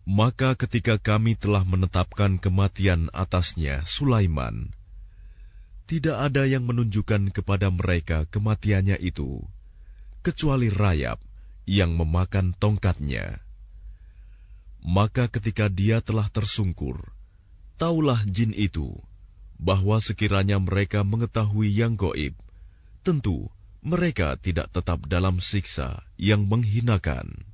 Maka ketika kami telah menetapkan kematian atasnya Sulaiman, tidak ada yang menunjukkan kepada mereka kematiannya itu, kecuali rayap yang memakan tongkatnya. Maka ketika dia telah tersungkur, taulah jin itu, bahwa sekiranya mereka mengetahui yang gaib, tentu mereka tidak tetap dalam siksa yang menghinakan.